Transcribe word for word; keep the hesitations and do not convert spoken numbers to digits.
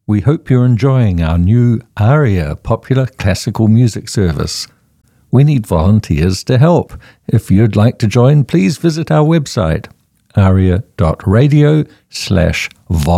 We hope you're enjoying our new ARIA popular classical music service. We need volunteers to help. If you'd like to join, please visit our website, aria dot radio slash volunteer.